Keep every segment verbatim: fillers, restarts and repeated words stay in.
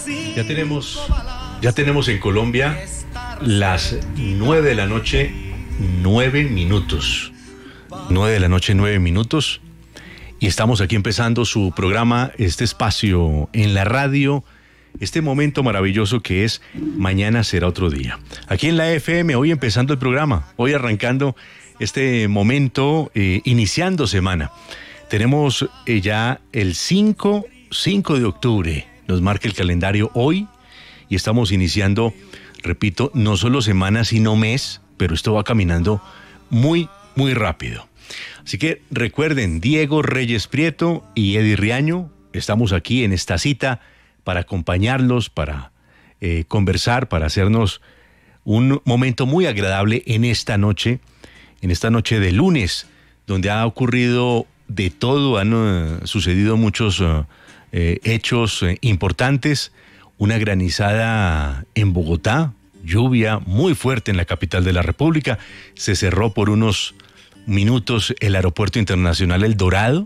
Ya tenemos, ya tenemos en Colombia las nueve de la noche, nueve minutos. Nueve de la noche, nueve minutos. Y estamos aquí empezando su programa, este espacio en la radio, este momento maravilloso que es Mañana será otro día. Aquí en la F M, hoy empezando el programa, hoy arrancando este momento, eh, iniciando semana. Tenemos eh, ya el cinco de octubre, nos marca el calendario hoy y estamos iniciando, repito, no solo semana sino mes, pero esto va caminando muy, muy rápido. Así que recuerden, Diego Reyes Prieto y Eddie Riaño, estamos aquí en esta cita para acompañarlos, para eh, conversar, para hacernos un momento muy agradable en esta noche, en esta noche de lunes, donde ha ocurrido de todo, han uh, sucedido muchos uh, eh, hechos eh, importantes, una granizada en Bogotá, lluvia muy fuerte en la capital de la República, se cerró por unos minutos el aeropuerto internacional El Dorado,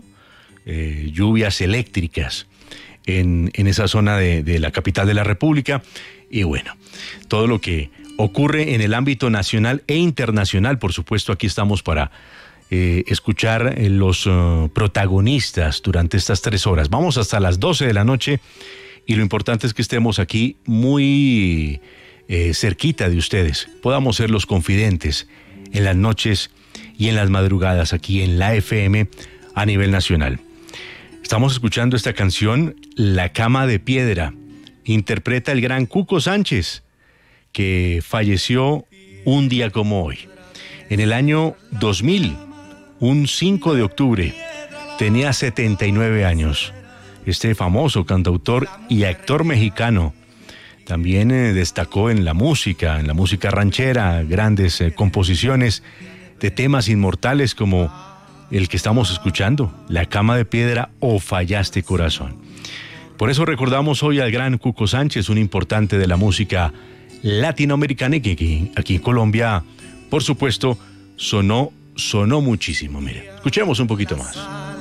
eh, lluvias eléctricas en, en esa zona de, de la capital de la República, y bueno, todo lo que ocurre en el ámbito nacional e internacional, por supuesto, aquí estamos para eh, escuchar eh, los uh, protagonistas durante estas tres horas. Vamos hasta las doce de la noche y lo importante es que estemos aquí muy eh, cerquita de ustedes, podamos ser los confidentes en las noches y en las madrugadas aquí en la F M a nivel nacional. Estamos escuchando esta canción, La Cama de Piedra, interpreta el gran Cuco Sánchez, que falleció un día como hoy. En el año dos mil, un cinco de octubre, tenía setenta y nueve años. Este famoso cantautor y actor mexicano también eh, destacó en la música, en la música ranchera, grandes eh, composiciones de temas inmortales como el que estamos escuchando, La Cama de Piedra o Fallaste Corazón. Por eso recordamos hoy al gran Cuco Sánchez, un importante de la música latinoamericana y que aquí, aquí en Colombia, por supuesto, sonó, sonó muchísimo. Mire, escuchemos un poquito más.